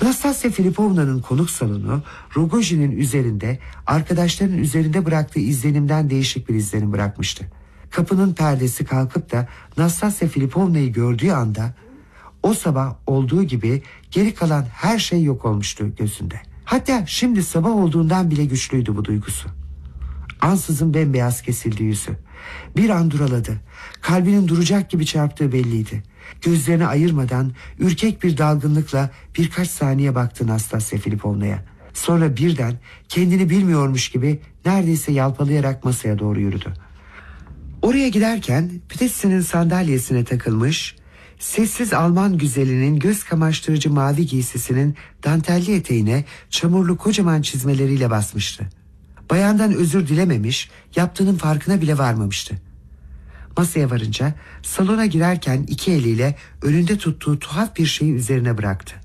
Nastasya Filipovna'nın konuk salonu Rogojin'in üzerinde, arkadaşlarının üzerinde bıraktığı izlenimden değişik bir izlenim bırakmıştı. Kapının perdesi kalkıp da Nastasya Filipovna'yı gördüğü anda o sabah olduğu gibi geri kalan her şey yok olmuştu gözünde. Hatta şimdi sabah olduğundan bile güçlüydü bu duygusu. Ansızın bembeyaz kesildi yüzü. Bir an duraladı. Kalbinin duracak gibi çarptığı belliydi. Gözlerini ayırmadan ürkek bir dalgınlıkla birkaç saniye baktı Nastasya Filipovna'ya. Sonra birden kendini bilmiyormuş gibi neredeyse yalpalayarak masaya doğru yürüdü. Oraya giderken Ptitsa'nın sandalyesine takılmış, sessiz Alman güzelinin göz kamaştırıcı mavi giysisinin dantelli eteğine çamurlu kocaman çizmeleriyle basmıştı. Bayandan özür dilememiş, yaptığının farkına bile varmamıştı. Masaya varınca salona girerken iki eliyle önünde tuttuğu tuhaf bir şeyi üzerine bıraktı.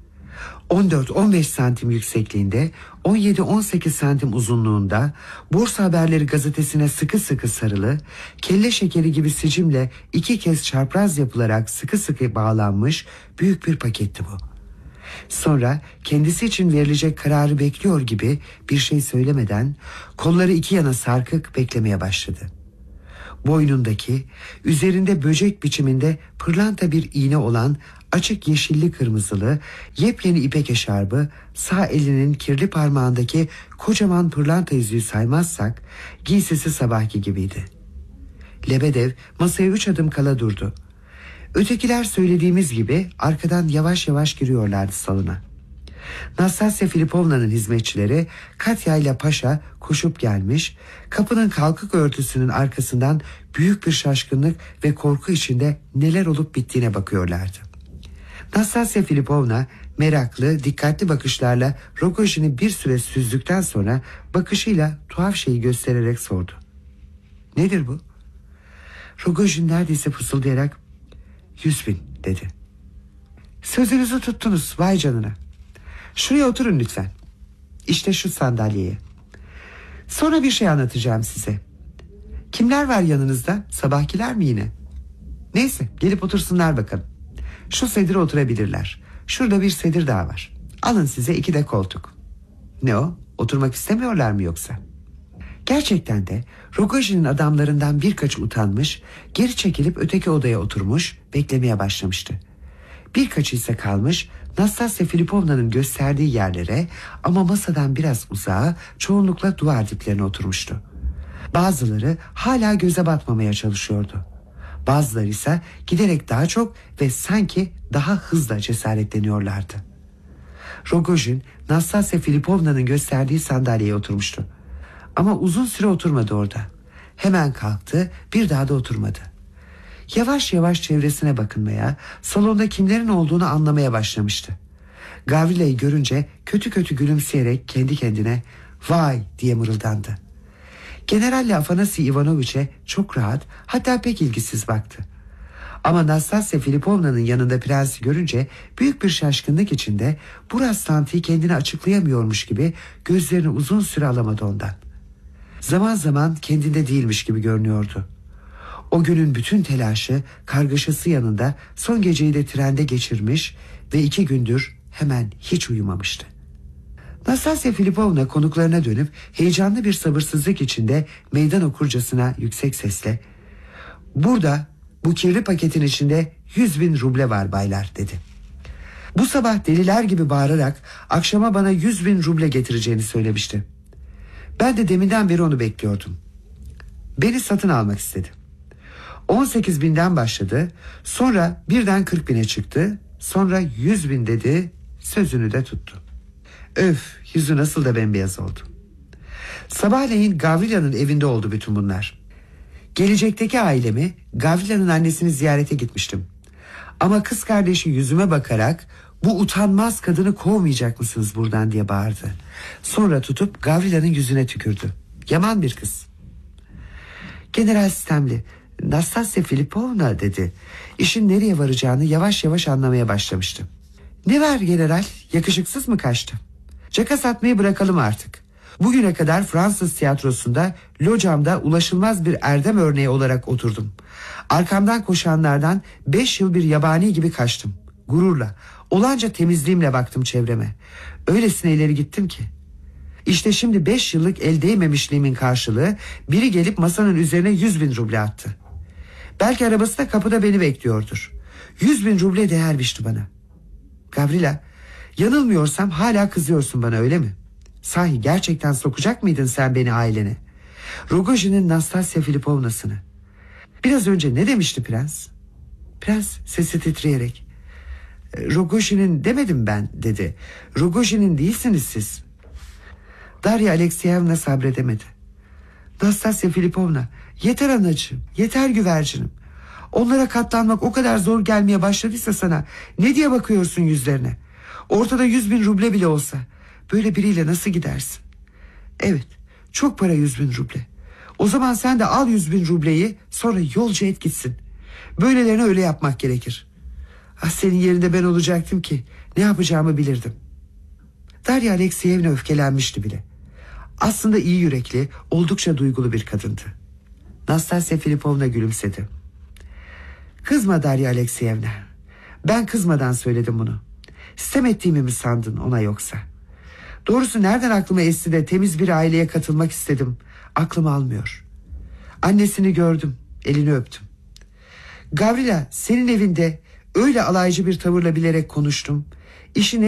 14-15 santim yüksekliğinde, 17-18 santim uzunluğunda, Borsa Haberleri gazetesine sıkı sıkı sarılı, kelle şekeri gibi sicimle 2 kez çapraz yapılarak sıkı sıkı bağlanmış büyük bir paketti bu. Sonra kendisi için verilecek kararı bekliyor gibi bir şey söylemeden kolları iki yana sarkık beklemeye başladı. Boynundaki, üzerinde böcek biçiminde pırlanta bir iğne olan açık yeşilli kırmızılı yepyeni ipek eşarbı, sağ elinin kirli parmağındaki kocaman pırlanta yüzüğü saymazsak giysisi sabahki gibiydi. Lebedev masaya 3 adım kala durdu. Ötekiler söylediğimiz gibi arkadan yavaş yavaş giriyorlardı salona. Nastasya Filipovna'nın hizmetçileri Katya ile Paşa koşup gelmiş, kapının kalkık örtüsünün arkasından büyük bir şaşkınlık ve korku içinde neler olup bittiğine bakıyorlardı. Nastasya Filipovna meraklı, dikkatli bakışlarla Rogojin'i bir süre süzdükten sonra bakışıyla tuhaf şeyi göstererek sordu. "Nedir bu?" Rogojin neredeyse fısıldayarak 100.000 dedi. "Sözünüzü tuttunuz, vay canına. Şuraya oturun lütfen. İşte şu sandalyeye. Sonra bir şey anlatacağım size. Kimler var yanınızda? Sabahkiler mi yine? Neyse, gelip otursunlar bakalım. Şu sedire oturabilirler. Şurada bir sedir daha var. Alın size 2 de koltuk." "Ne o? Oturmak istemiyorlar mı yoksa?" Gerçekten de Rogojin'in adamlarından birkaçı utanmış, geri çekilip öteki odaya oturmuş, beklemeye başlamıştı. Birkaçı ise kalmış, Nastasya Filipovna'nın gösterdiği yerlere ama masadan biraz uzağa, çoğunlukla duvar diplerine oturmuştu. Bazıları hala göze batmamaya çalışıyordu. Bazıları ise giderek daha çok ve sanki daha hızla cesaretleniyorlardı. Rogojin, Nastasya Filipovna'nın gösterdiği sandalyeye oturmuştu. Ama uzun süre oturmadı orada. Hemen kalktı, bir daha da oturmadı. Yavaş yavaş çevresine bakınmaya, salonda kimlerin olduğunu anlamaya başlamıştı. Gavrila'yı görünce kötü kötü gülümseyerek kendi kendine "Vay!" diye mırıldandı. Generalle Afanasy Ivanoviç'e çok rahat, hatta pek ilgisiz baktı. Ama Nastasya Filipovna'nın yanında prensi görünce büyük bir şaşkınlık içinde bu rastlantıyı kendine açıklayamıyormuş gibi gözlerini uzun süre alamadı ondan. Zaman zaman kendinde değilmiş gibi görünüyordu. O günün bütün telaşı, kargaşası yanında son geceyi de trende geçirmiş ve 2 gündür hemen hiç uyumamıştı. Nastasya Filipovna konuklarına dönüp heyecanlı bir sabırsızlık içinde meydan okurcasına yüksek sesle "Burada bu kirli paketin içinde 100.000 ruble var baylar" dedi. Bu sabah deliler gibi bağırarak akşama bana 100.000 ruble getireceğini söylemişti. Ben de deminden beri onu bekliyordum. Beni satın almak istedi. 18.000'den başladı, sonra birden 40.000'e çıktı, sonra 100.000 dedi, sözünü de tuttu. Öf, yüzü nasıl da bembeyaz oldu. Sabahleyin Gavrila'nın evinde oldu bütün bunlar. Gelecekteki ailemi, Gavrila'nın annesini ziyarete gitmiştim. Ama kız kardeşi yüzüme bakarak "Bu utanmaz kadını kovmayacak mısınız buradan?" diye bağırdı. Sonra tutup Gavrila'nın yüzüne tükürdü. Yaman bir kız. General Stemli, "Nastasya Filipovna" dedi. İşin nereye varacağını yavaş yavaş anlamaya başlamıştı. "Ne var general, yakışıksız mı kaçtı? Caka satmayı bırakalım artık. Bugüne kadar Fransız tiyatrosunda locamda ulaşılmaz bir erdem örneği olarak oturdum. Arkamdan koşanlardan 5 yıl bir yabani gibi kaçtım. gururla, olanca temizliğimle baktım çevreme. Öylesine ileri gittim ki. İşte şimdi 5 yıllık el değmemişliğimin karşılığı biri gelip masanın üzerine 100.000 ruble attı. Belki arabası da kapıda beni bekliyordur. 100.000 ruble değer biçti bana. Gavrila, yanılmıyorsam hala kızıyorsun bana, öyle mi? Sahi gerçekten sokacak mıydın sen beni ailene? Rogojin'in Nastasya Filipovna'sını. Biraz önce ne demişti prens? Prens sesi titreyerek, Rogojin'in demedim ben, dedi. Rogojin'in değilsiniz siz. Darya Alekseyevna sabredemedi. Nastasya Filipovna, yeter anacığım, yeter güvercinim. Onlara katlanmak o kadar zor gelmeye başladıysa sana, ne diye bakıyorsun yüzlerine? Ortada 100.000 ruble bile olsa böyle biriyle nasıl gidersin? Evet, çok para 100.000 ruble. O zaman sen de al 100.000 rubleyi, sonra yolcu et gitsin. Böylelerine öyle yapmak gerekir. Ah, senin yerinde ben olacaktım ki ne yapacağımı bilirdim. Darya Alekseyevna öfkelenmişti bile. Aslında iyi yürekli, oldukça duygulu bir kadındı. Nastasya Filipovna gülümsedi. Kızma Darya Alekseyevna. Ben kızmadan söyledim bunu. Sitem ettiğimi mi sandın ona yoksa? Doğrusu nereden aklıma esti de temiz bir aileye katılmak istedim. Aklım almıyor. Annesini gördüm, elini öptüm. Gavrila, senin evinde öyle alaycı bir tavırla bilerek konuştum. İşin